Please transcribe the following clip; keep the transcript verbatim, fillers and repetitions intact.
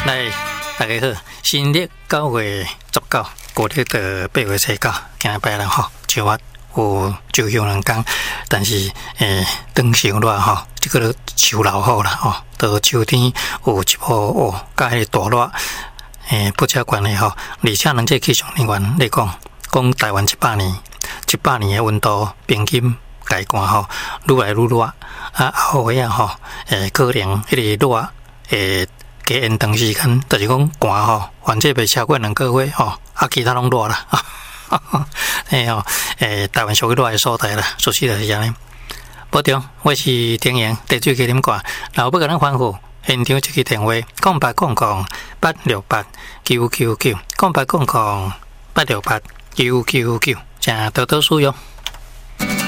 来，大家好，新历九月十九，国历的八月十九，今日拜六吼，九月有就休两天，但是诶，长伤热吼，这个树老好啦吼，到秋天有一波哦，甲迄大热，诶，不加关系吼，而且人这气象人员来讲，讲台湾一百年，一百年的温度平均改观吼，愈来愈热，啊后尾啊吼，诶，可能迄个热诶。加延长时间，就是讲寒吼，反正袂超过两个月吼，啊，其他拢热啦。哎吼，诶，台湾属于热的所在啦，属实就是安尼。保重，我是丁阳，茶水加啉寡。然后要甲咱吩咐，现场一支电话：空八空空八六八九九九，空八空空八六八九九九，请多多使用。